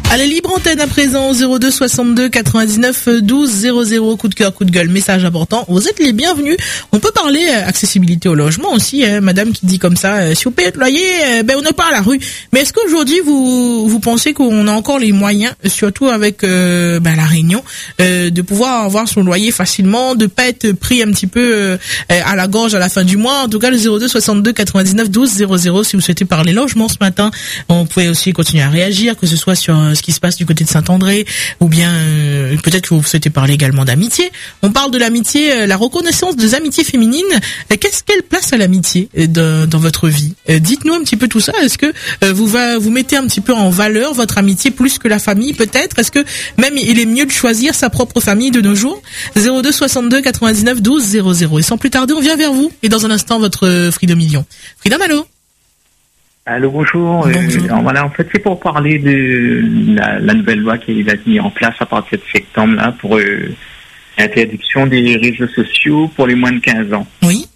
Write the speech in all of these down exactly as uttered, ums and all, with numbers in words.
Allez, libre antenne à présent, zéro deux soixante-deux quatre-vingt-dix-neuf douze zéro zéro, coup de cœur, coup de gueule, message important, vous êtes les bienvenus. On peut parler euh, accessibilité au logement aussi, hein, madame qui dit comme ça, euh, si vous payez le loyer, euh, ben on n'est pas à la rue. Mais est-ce qu'aujourd'hui vous vous pensez qu'on a encore les moyens, surtout avec euh, ben, la Réunion, euh, de pouvoir avoir son loyer facilement, de pas être pris un petit peu euh, à la gorge à la fin du mois? En tout cas, le zéro deux soixante-deux quatre-vingt-dix-neuf douze zéro zéro, si vous souhaitez parler logement ce matin, on peut aussi continuer à réagir, que ce soit sur euh, ce qui se passe du côté de Saint-André, ou bien euh, peut-être que vous souhaitez parler également d'amitié. On parle de l'amitié, euh, la reconnaissance des amitiés féminines. Euh, qu'est-ce qu'elle place à l'amitié euh, de, dans votre vie? euh, Dites-nous un petit peu tout ça. Est-ce que euh, vous va, vous mettez un petit peu en valeur votre amitié plus que la famille peut-être? Est-ce que même il est mieux de choisir sa propre famille de nos jours? Zéro deux soixante-deux quatre-vingt-dix-neuf douze zéro zéro. Et sans plus tarder, on vient vers vous. Et dans un instant, votre euh, Freedom Million. Freedom, allô? Allô, bonjour. Bonjour. Euh, alors, voilà, en fait, c'est pour parler de la, la nouvelle loi qui va être mise en place à partir de septembre là pour euh, l'interdiction des réseaux sociaux pour les moins de quinze ans. Oui.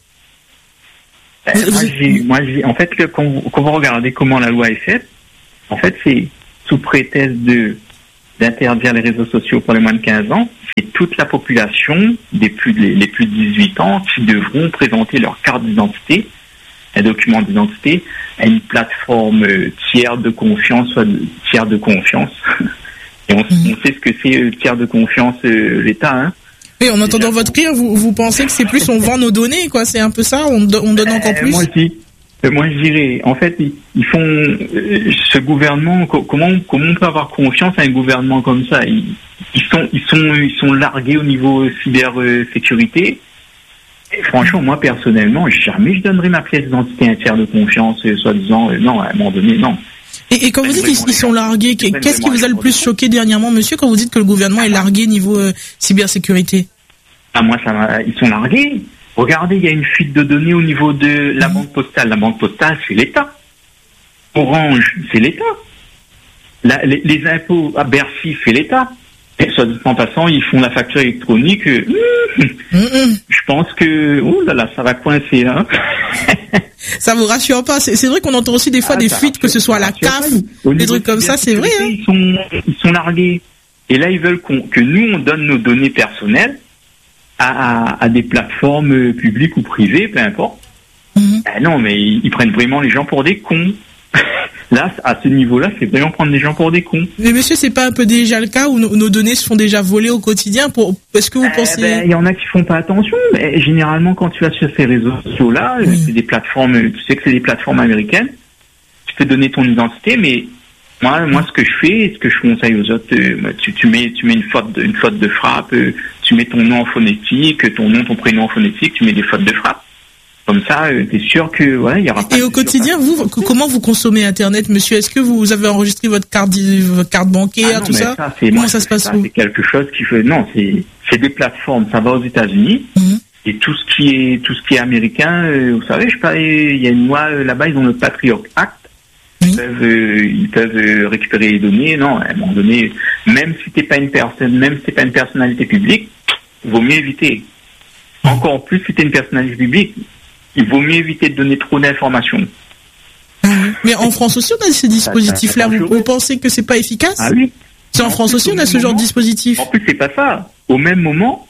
Euh, Vous- moi, vous- j'ai, moi, j'ai, en fait, le- quand, vous, quand vous regardez comment la loi est faite, en fait, c'est sous prétexte de d'interdire les réseaux sociaux pour les moins de quinze ans, c'est toute la population des plus de, les plus de dix-huit ans qui devront présenter leur carte d'identité, un document d'identité, à une plateforme euh, tiers de confiance, soit de- tiers de confiance. Et on, Mhm. on sait ce que c'est euh, tiers de confiance, euh, l'État, hein. Oui, en entendant votre rire, vous, vous pensez que c'est plus on vend nos données, quoi? C'est un peu ça? On, do- on donne encore Euh, plus? Moi, je dis, euh, moi, je dirais, en fait, ils, ils font euh, ce gouvernement. co- Comment, comment on peut avoir confiance à un gouvernement comme ça? Ils, ils sont, ils sont, ils sont largués au niveau cybersécurité. Et franchement, moi personnellement, jamais je donnerais ma pièce d'identité à un tiers de confiance, euh, soi-disant, euh, non, à un moment donné, non. Et, et quand vous dites qu'ils ils sont largués, qu'est- Vraiment, qu'est-ce qui vous a le plus vraiment. choqué dernièrement, monsieur, quand vous dites que le gouvernement est largué niveau euh, cybersécurité? Ah, moi, ça m'a, ils sont largués. Regardez, il y a une fuite de données au niveau de la Mhm. banque postale. La banque postale, c'est l'État. Orange, c'est l'État. La- les, les impôts à Bercy, c'est l'État. Et soit dit en passant, ils font la facture électronique. euh, Hum, hum. je pense que, oh là là, ça va coincer, hein. Ça vous rassure pas? C'est c'est vrai qu'on entend aussi des fois Ah, des ça fuites, que ce rassure- soit à la ça rassure C A F, pas. Au des niveau trucs comme ça, c'est vrai, hein? Ils sont, ils sont largués. Et là, ils veulent qu'on, que nous, on donne nos données personnelles à, à, à des plateformes euh, publiques ou privées, peu importe. Mhm. Ah non, mais ils, ils prennent vraiment les gens pour des cons. Là, à ce niveau-là, c'est vraiment prendre les gens pour des cons. Mais monsieur, c'est pas un peu déjà le cas où nos, nos données se font déjà voler au quotidien? Pour, est-ce que vous Eh pensez... ben, il y en a qui font pas attention. Mais généralement, quand tu vas sur ces réseaux sociaux-là, euh, Oui. c'est des plateformes, euh, tu sais que c'est des plateformes américaines. Tu peux donner ton identité, mais moi, moi, ce que je fais, et ce que je conseille aux autres, euh, bah, tu, tu mets, tu mets une faute, de, une faute de frappe, euh, tu mets ton nom en phonétique, ton nom, ton prénom en phonétique, tu mets des fautes de frappe. Comme ça, euh, t'es sûr que, voilà, il y aura pas Et de au quotidien, vous, vous- comment vous consommez Internet, monsieur? Est-ce que vous avez enregistré votre carte, d'i- votre carte bancaire, Ah non, tout mais ça? c'est, Comment moi, ça se passe ça, vous c'est quelque chose qui fait, non, c'est, c'est des plateformes, ça va aux États-Unis. Mhm. Et tout ce qui est, tout ce qui est américain, euh, vous savez, je sais pas, il y a une loi euh, là-bas, ils ont le Patriot Act. Oui. Ils peuvent, euh, ils peuvent euh, récupérer les données. Non, à un moment donné, même si t'es pas une personne, même si t'es pas une personnalité publique, il vaut mieux éviter. Encore plus si t'es une personnalité publique, il vaut mieux éviter de donner trop d'informations. Ah oui. Mais en France aussi, on a ces dispositifs-là. Vous, vous pensez que c'est pas efficace? Ah oui. C'est en En France plus, aussi, au on a même ce genre de moment- dispositif. En plus, c'est pas ça. Au même moment,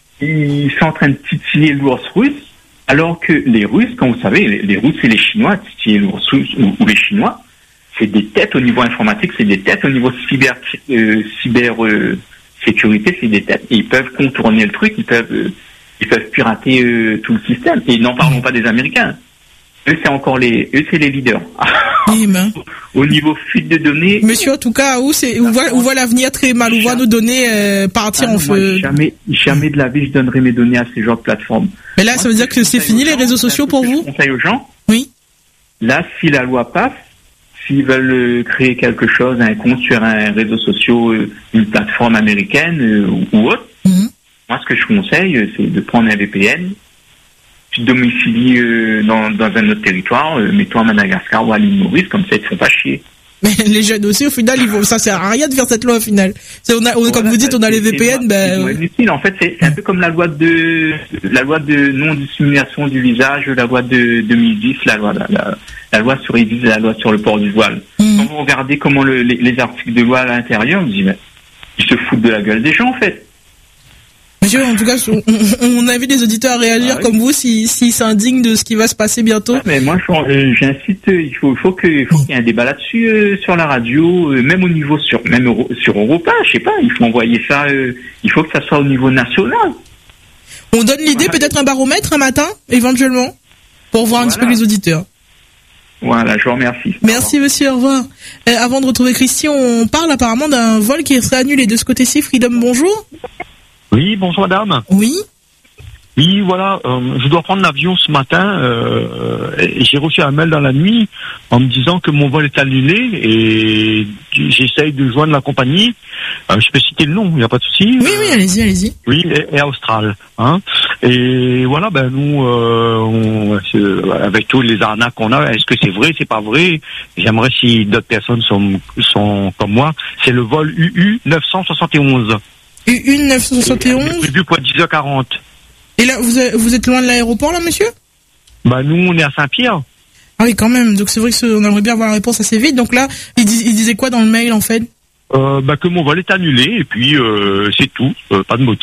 ils sont en train de titiller l'ours russe, alors que les Russes, comme vous savez, les, les Russes et les Chinois, titiller l'ours russe ou, ou les Chinois, c'est des têtes au niveau informatique, c'est des têtes au niveau cyber, euh, cyber euh, sécurité, c'est des têtes. Et ils peuvent contourner le truc, ils peuvent, euh, ils peuvent pirater euh, tout le système. Et n'en parlons pas des Américains. Eux, c'est encore les, eux, c'est les leaders. Eh ben. Au niveau fuite de données. Monsieur, en tout cas, où c'est, où voit, où voit l'avenir très mal, où voit nos données euh, partir Ah non, en moi, feu. jamais, jamais de la vie, je donnerai mes données à ces genres de plateformes. Mais là, Moi, ça veut ce dire je que c'est conseille fini aux les gens, réseaux sociaux ce pour que vous? Je conseille aux gens. Oui. Là, si la loi passe, s'ils veulent euh, créer quelque chose, un compte sur un réseau social, euh, une plateforme américaine euh, ou, ou autre, Mhm. moi, ce que je conseille, euh, c'est de prendre un V P N, tu te domicilies euh, dans, dans un autre territoire, euh, mets-toi à Madagascar ou à l'île Maurice, comme ça, ils te font pas chier. Mais les jeunes aussi, au final, ils vont, ça sert à rien de faire cette loi, au final. C'est, on a, on, voilà, comme vous dites, on a les V P N, ben. C'est inutile. En fait, c'est, c'est un peu comme la loi de, la loi de non-discrimination du visage, la loi de deux mille dix, la loi, la, la, la loi sur les visas, la loi sur le port du voile. Mmh. Quand vous regardez comment le, les, les articles de loi à l'intérieur, on se dit, mais, ils se foutent de la gueule des gens, en fait. Monsieur, en tout cas, on, on invite les auditeurs à réagir ah, oui. comme vous, s'ils si, si s'indignent de ce qui va se passer bientôt. Ah, mais moi, je, j'incite, il faut, il faut que, il faut qu'il y ait un débat là-dessus euh, sur la radio, euh, même au niveau sur, même sur Europa, je sais pas. Il faut envoyer ça. Euh, il faut que ça soit au niveau national. On donne l'idée, voilà. Peut-être un baromètre un matin, éventuellement, pour voir voilà. un petit peu les auditeurs. Voilà, je vous remercie. Merci monsieur, au revoir. Euh, avant de retrouver Christian, on parle apparemment d'un vol qui serait annulé de ce côté-ci. Freedom, bonjour. Oui, bonjour madame. Oui. Oui, voilà, euh, je dois prendre l'avion ce matin euh, et j'ai reçu un mail dans la nuit en me disant que mon vol est annulé et j'essaye de joindre la compagnie. Euh, je peux citer le nom, il n'y a pas de souci. Oui, oui, allez-y, allez-y. Oui, et, et Austral. Hein. Et voilà, ben nous, euh, on, avec tous les arnaques qu'on a, est-ce que c'est vrai, c'est pas vrai? J'aimerais si d'autres personnes sont, sont comme moi. C'est le vol U U neuf cent soixante et onze. U U neuf cent soixante et onze. Prévu pour dix heures quarante. Et là, vous êtes, vous êtes loin de l'aéroport, là, monsieur? Bah, nous, on est à Saint-Pierre. Ah oui, quand même. Donc, c'est vrai que on aimerait bien avoir la réponse assez vite. Donc là, il, dis, il disait quoi dans le mail, en fait? Euh, bah, que mon vol est annulé, et puis, euh, c'est tout. Euh, pas de motif.